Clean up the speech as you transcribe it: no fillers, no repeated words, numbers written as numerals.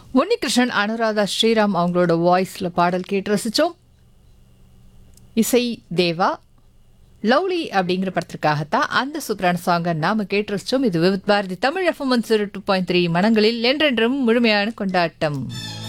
உன்னிகிருஷ்ணன், அனுராதா ஸ்ரீராம் அவங்களோட வாய்ஸில் பாடல் கேட்டு ரசித்தோம். இசை தேவா. லவ்லி அப்படிங்கிற படத்திற்காகத்தான் அந்த சூப்பரான சாங்கை நாம கேட்டு ரசித்தோம். இது விவித் பாரதி தமிழ் FM 102.3 மனங்களில் என்றென்றும் முழுமையான கொண்டாட்டம்.